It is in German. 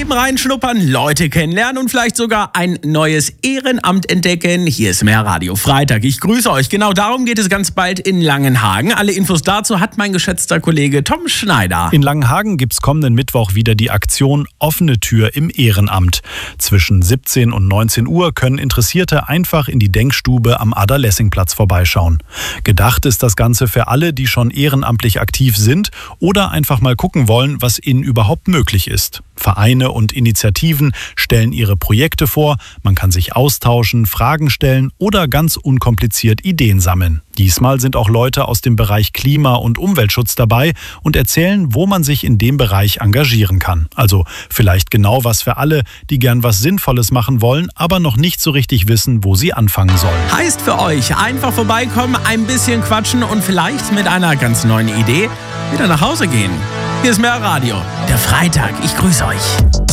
Leben reinschnuppern, Leute kennenlernen und vielleicht sogar ein neues Ehrenamt entdecken. Hier ist mehr Radio Freitag. Ich grüße euch. Genau darum geht es ganz bald in Langenhagen. Alle Infos dazu hat mein geschätzter Kollege Tom Schneider. In Langenhagen gibt es kommenden Mittwoch wieder die Aktion Offene Tür im Ehrenamt. Zwischen 17 und 19 Uhr können Interessierte einfach in die Denkstube am Ada-Lessing-Platz vorbeischauen. Gedacht ist das Ganze für alle, die schon ehrenamtlich aktiv sind oder einfach mal gucken wollen, was ihnen überhaupt möglich ist. Vereine und Initiativen stellen ihre Projekte vor, man kann sich austauschen, Fragen stellen oder ganz unkompliziert Ideen sammeln. Diesmal sind auch Leute aus dem Bereich Klima- und Umweltschutz dabei und erzählen, wo man sich in dem Bereich engagieren kann. Also vielleicht genau was für alle, die gern was Sinnvolles machen wollen, aber noch nicht so richtig wissen, wo sie anfangen sollen. Heißt für euch, einfach vorbeikommen, ein bisschen quatschen und vielleicht mit einer ganz neuen Idee wieder nach Hause gehen. Hier ist mehr Radio, der Freitag. Ich grüße euch.